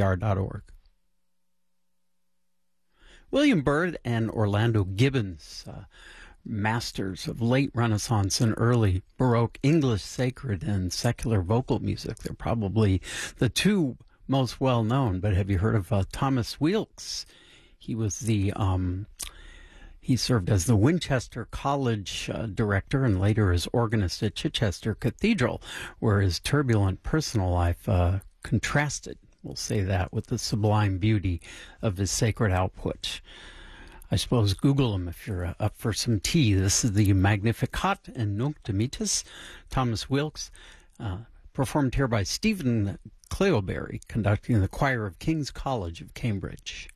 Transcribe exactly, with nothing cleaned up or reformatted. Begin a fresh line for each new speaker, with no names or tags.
r dot org. William Byrd and Orlando Gibbons, uh, masters of late Renaissance and early Baroque English sacred and secular vocal music. They're probably the two most well-known, but have you heard of uh, Thomas Weelkes? He was the, um, he served as the Winchester College uh, director and later as organist at Chichester Cathedral, where his turbulent personal life uh, contrasted, we'll say that, with the sublime beauty of his sacred output. I suppose Google him if you're uh, up for some tea. This is the Magnificat and Nunc Dimittis, Thomas Weelkes, uh, performed here by Stephen Cleoberry, conducting the choir of King's College of Cambridge.